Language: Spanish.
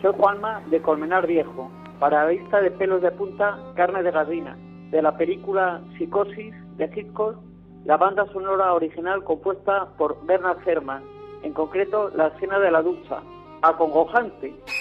Soy Juanma de Colmenar Viejo, para Vista de Pelos de Punta, Carne de Gallina, de la película Psicosis de Hitchcock, la banda sonora original compuesta por Bernard Herrmann, en concreto la escena de la ducha, acongojante.